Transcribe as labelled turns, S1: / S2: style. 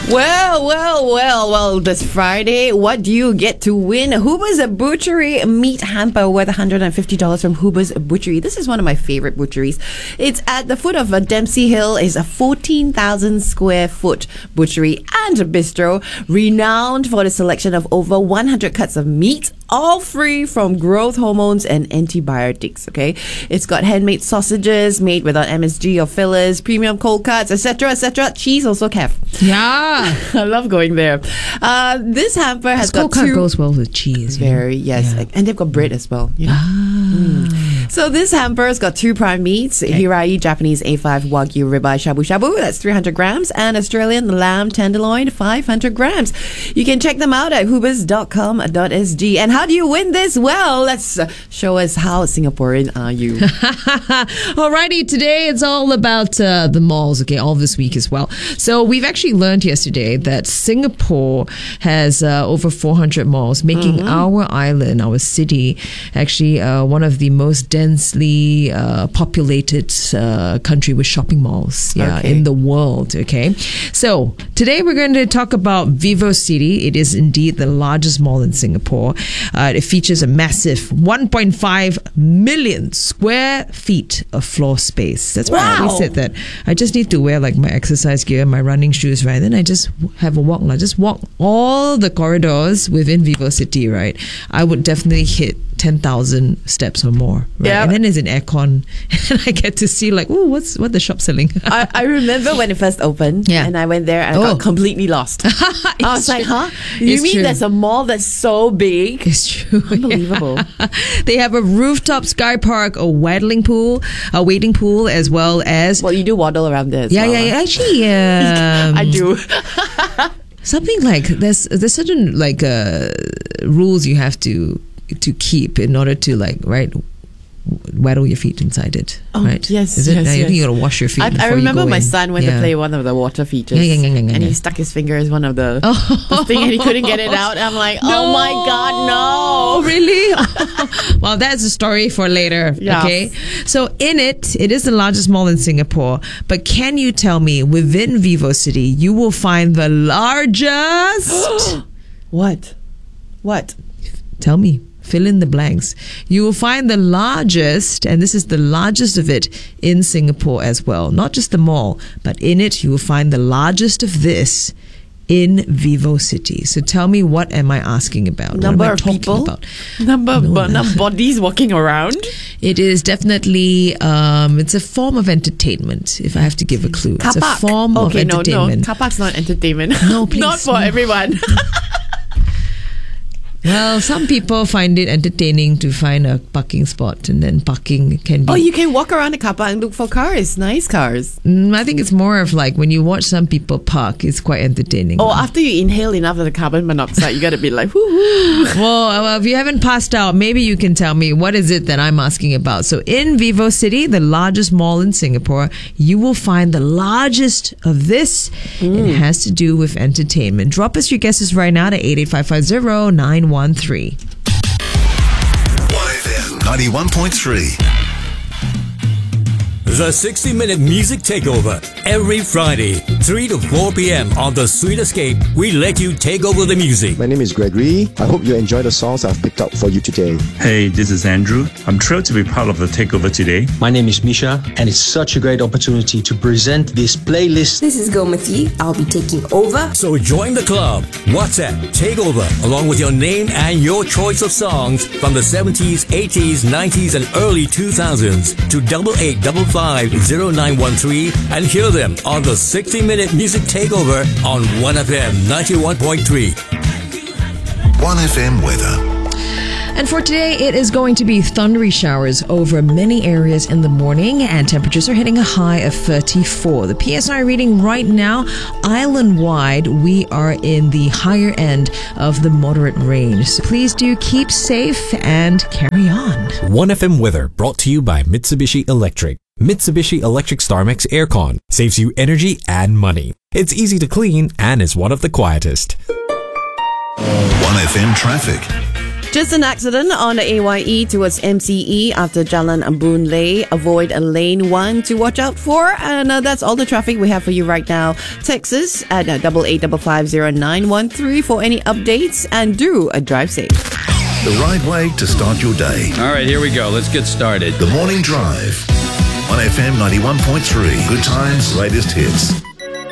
S1: Well, this Friday, what do you get to win? Huber's Butchery meat hamper worth $150 from Huber's Butchery. This is one of my favorite butcheries. It's at the foot of Dempsey Hill. It's a 14,000 square foot butchery and bistro, renowned for the selection of over 100 cuts of meat, all free from growth hormones and antibiotics, okay? It's got handmade sausages made without MSG or fillers, premium cold cuts, etc., etc. Cheese also, Kev.
S2: Yeah.
S1: I love going there. This hamper has got
S2: cold cut goes well with cheese.
S1: Very, yes.
S2: Yeah.
S1: And they've got bread as well, you know. So this hamper has got two prime meats, Hirai Japanese A5 Wagyu ribeye shabu shabu, that's 300 grams, and Australian lamb tenderloin, 500 grams. You can check them out at hubers.com.sg. And how do you win this? Well, let's show us how Singaporean are you.
S2: Alrighty, today it's all about the malls, okay, all this week as well. So we've actually learned yesterday that Singapore has over 400 malls, making our island, our city, actually one of the most densely populated country with shopping malls in the world, okay? So today we're going to talk about VivoCity. It is indeed the largest mall in Singapore. It features a massive 1.5 million square feet of floor space. That's why I always said that I just need to wear like my exercise gear, my running shoes, right? Then I just have a walk. I just walk all the corridors within VivoCity, right? I would definitely hit 10,000 steps or more, right?
S1: Yeah.
S2: And then there's an aircon, and I get to see like, oh, what the shop selling.
S1: I remember when it first opened, and I went there and I got completely lost. I was like, huh? You mean there's a mall that's so big?
S2: It's true.
S1: Unbelievable.
S2: Yeah. They have a rooftop sky park, a wading pool, as well as...
S1: Well, you do waddle around there as well.
S2: Yeah. Actually,
S1: I do.
S2: Something like, there's certain like rules you have to keep in order to like, right, waddle your feet inside it, right?
S1: Yes,
S2: Is it?
S1: yes,
S2: I think you
S1: yes.
S2: gotta wash your feet.
S1: I remember my
S2: in.
S1: son went to play one of the water features,
S2: and
S1: he stuck his finger as one of the thing, and he couldn't get it out. I'm like, oh my god, no!
S2: Really? Well, that's a story for later.
S1: Yes.
S2: Okay. So in it is the largest mall in Singapore. But can you tell me, within VivoCity, you will find the largest?
S1: What?
S2: Tell me. Fill in the blanks. You will find the largest, and this is the largest of it in Singapore as well. Not just the mall, but in it you will find the largest of this in VivoCity. So tell me, what am I asking about?
S1: Number
S2: what am I
S1: of
S2: talking
S1: people?
S2: About?
S1: Number of bodies walking around?
S2: It is definitely, it's a form of entertainment, if I have to give a clue. It's a form of entertainment.
S1: No, car park's not entertainment.
S2: No, please.
S1: Not for everyone.
S2: Well, some people find it entertaining to find a parking spot, and then parking can be...
S1: Oh, you can walk around the car park and look for cars, nice cars.
S2: I think it's more of like when you watch some people park, it's quite entertaining.
S1: Oh, after you inhale enough of the carbon monoxide, you got to be like, whoo.
S2: Well, if you haven't passed out, maybe you can tell me what is it that I'm asking about. So in VivoCity, the largest mall in Singapore, you will find the largest of this. It has to do with entertainment. Drop us your guesses right now to 88550 913.
S3: 1FM 91.3.
S4: The 60-minute music takeover. Every Friday, 3 to 4 p.m. on The Sweet Escape, we let you take over the music.
S5: My name is Gregory. I hope you enjoy the songs I've picked up for you today.
S6: Hey, this is Andrew. I'm thrilled to be part of the takeover today.
S7: My name is Misha, and it's such a great opportunity to present this playlist.
S8: This is Gomati. I'll be taking over.
S4: So join the club. WhatsApp Takeover along with your name and your choice of songs from the 70s, 80s, 90s, and early 2000s to 88550913 and hear them on the 60-minute music takeover on 1FM 91.3.
S3: 1FM weather.
S2: And for today, it is going to be thundery showers over many areas in the morning, and temperatures are hitting a high of 34. The PSI reading right now, island-wide, we are in the higher end of the moderate range. So please do keep safe and carry on.
S9: 1FM weather brought to you by Mitsubishi Electric. Mitsubishi Electric StarMax Aircon saves you energy and money. It's easy to clean and is one of the quietest.
S3: 1FM traffic.
S1: Just an accident on the AYE towards MCE after Jalan Boon Lay. Avoid lane 1 to watch out for. And that's all the traffic we have for you right now. Text us at 88550913 for any updates, and do drive safe.
S3: The right way to start your day.
S10: All right, here we go. Let's get started.
S3: The Morning Drive on FM 91.3. Good times, latest hits.